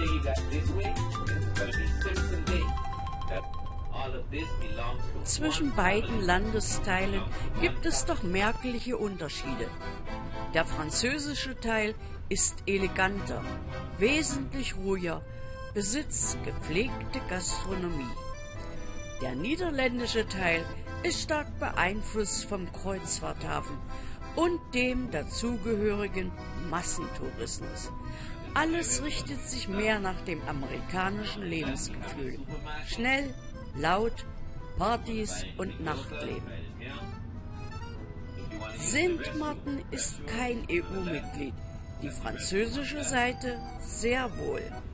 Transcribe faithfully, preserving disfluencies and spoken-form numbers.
take you guys this way. It's gonna be Simpson Day. That all of this belongs to Zwischen one beiden family. Landesteilen gibt es doch merkliche Unterschiede. Der französische Teil ist eleganter, wesentlich ruhiger, besitzt gepflegte Gastronomie. Der niederländische Teil ist stark beeinflusst vom Kreuzfahrthafen und dem dazugehörigen Massentourismus. Alles richtet sich mehr nach dem amerikanischen Lebensgefühl. Schnell, laut, Partys und Nachtleben. Sint Maarten ist kein E U-Mitglied, die französische Seite sehr wohl.